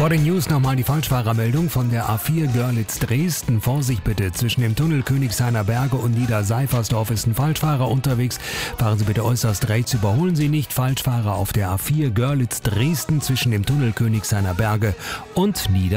Vor den News nochmal die Falschfahrermeldung von der A4 Görlitz-Dresden. Vorsicht bitte, zwischen dem Tunnel Königshainer Berge und Niederseifersdorf ist ein Falschfahrer unterwegs. Fahren Sie bitte äußerst rechts, überholen Sie nicht. Falschfahrer auf der A4 Görlitz-Dresden zwischen dem Tunnel Königshainer Berge und Niederseifersdorf.